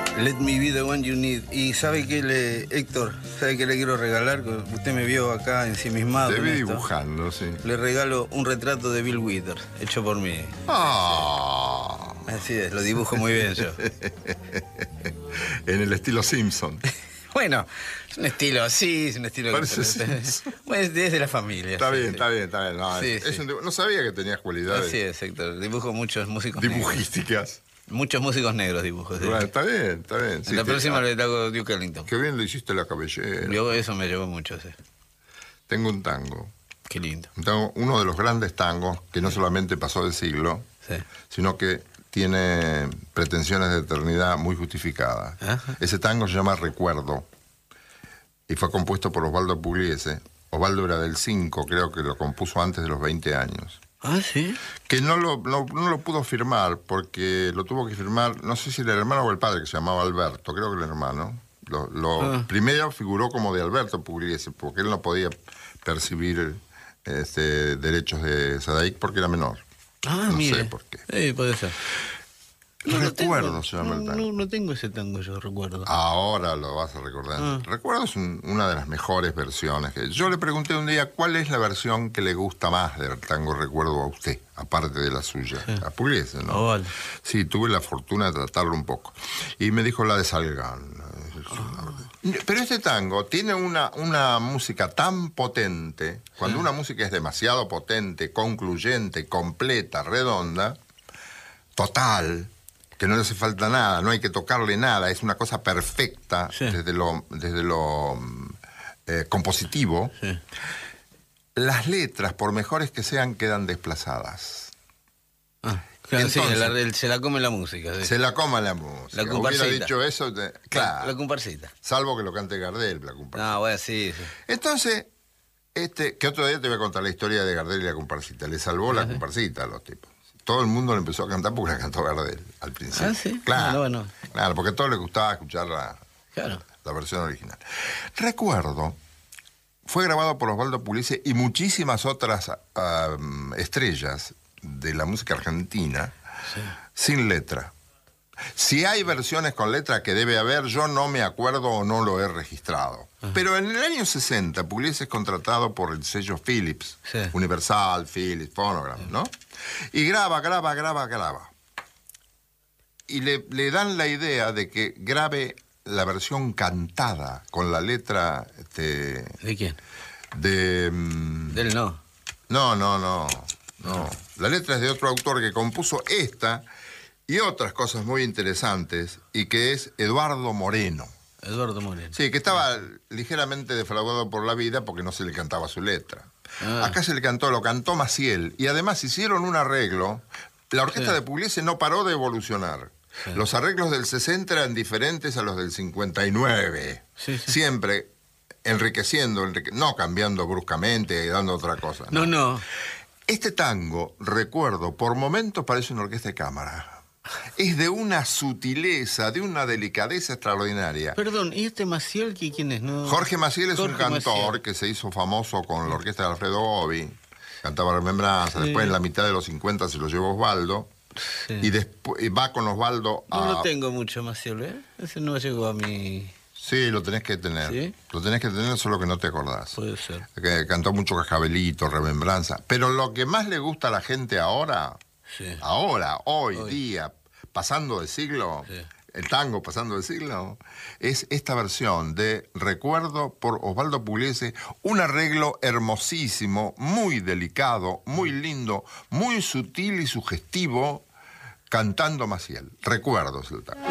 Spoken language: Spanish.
Let me be the one you need. Y ¿sabe qué, Héctor? ¿Sabe qué le quiero regalar? Usted me vio acá ensimismado. Te vi dibujando, sí. Le regalo un retrato de Bill Withers, hecho por mí. Ah. Así es, lo dibujo muy bien yo. En el estilo Simpson. Bueno, es un estilo así, es un estilo... Parece Bueno, es de la familia. Está sí, bien, sí. está bien, está bien. No, Sí, sí. No sabía que tenías cualidades Así es, Héctor. Dibujo muchos músicos dibujísticas. negros. Muchos músicos negros dibujo. Sí. Bueno, está bien, está bien. En la próxima le hago Duke Ellington. Qué bien le hiciste la cabellera. Eso me llevó mucho, sí. Tengo un tango. Qué lindo. Uno de los grandes tangos que no solamente pasó de siglo, Sí. sino que tiene pretensiones de eternidad muy justificadas. Ajá. Ese tango se llama Recuerdo y fue compuesto por Osvaldo Pugliese. Osvaldo era del 5, creo que lo compuso antes de los 20 años. Ah, ¿sí? Que no lo pudo firmar porque lo tuvo que firmar, no sé si era el hermano o el padre, que se llamaba Alberto, creo que el hermano. Primero figuró como de Alberto Pugliese, porque él no podía percibir derechos de Sadaic porque era menor. Ah, no mire. sé por qué. Puede ser. Recuerdo se llama el tango. No tengo ese tango, yo recuerdo. Ahora lo vas a recordar. Recuerdo es una de las mejores versiones. Yo le pregunté un día cuál es la versión que le gusta más del tango Recuerdo a usted, aparte de la suya. Sí. A Pugliese, ¿no? Oh, vale. Sí, tuve la fortuna de tratarlo un poco. Y me dijo la de Salgán. Pero este tango tiene una música tan potente, cuando una música es demasiado potente, concluyente, completa, redonda, total, que no le hace falta nada, no hay que tocarle nada, es una cosa perfecta, sí, desde lo compositivo. Sí. Las letras, por mejores que sean, quedan desplazadas. Claro, entonces, sí, se la come la música. Sí. Se la come la música. La comparsita. Hubiera dicho eso, claro. La comparsita. Salvo que lo cante Gardel, la comparsita. No, bueno, sí. Entonces, que otro día te voy a contar la historia de Gardel y la comparsita. Le salvó la comparsita a los tipos. Todo el mundo le empezó a cantar porque la cantó Gardel al principio. Ah, sí. Claro, bueno. Claro, porque a todos les gustaba escuchar la versión original. Recuerdo, fue grabado por Osvaldo Pugliese y muchísimas otras estrellas de la música argentina, sí, sin letra. Si hay versiones con letra, que debe haber, yo no me acuerdo o no lo he registrado. Pero en el año 60, Pugliese es contratado por el sello Philips, sí, Universal, Philips, Phonogram, ¿no? Y graba. Y le dan la idea de que grabe la versión cantada con la letra... ¿De quién? Del no. No. La letra es de otro autor que compuso esta y otras cosas muy interesantes, y que es Eduardo Moreno. Eduardo Moreno. Sí, que estaba ligeramente defraudado por la vida porque no se le cantaba su letra. Acá lo cantó Maciel, y además hicieron un arreglo. La orquesta de Pugliese no paró de evolucionar. Sí. Los arreglos del 60 eran diferentes a los del 59. Sí. Siempre enriqueciendo, no cambiando bruscamente y dando otra cosa. No. Este tango, Recuerdo, por momentos parece una orquesta de cámara. Es de una sutileza, de una delicadeza extraordinaria. Perdón, ¿y este Maciel quién es? No. Jorge Maciel es un cantor que se hizo famoso con la orquesta de Alfredo Gobi. Cantaba Remembranza. Sí. Después, en la mitad de los 50, se lo llevó Osvaldo. Sí. Y después va con Osvaldo a... No lo tengo mucho, Maciel, ¿eh? Ese no llegó a mi... Sí, lo tenés que tener. ¿Sí? Lo tenés que tener, solo que no te acordás. Puede ser. Que cantó mucho Cascabelito, Remembranza. Pero lo que más le gusta a la gente ahora, sí, hoy día, pasando de siglo, sí, el tango pasando de siglo, es esta versión de Recuerdo por Osvaldo Pugliese, un arreglo hermosísimo, muy delicado, muy lindo, muy sutil y sugestivo, cantando Maciel. Recuerdo es el tango.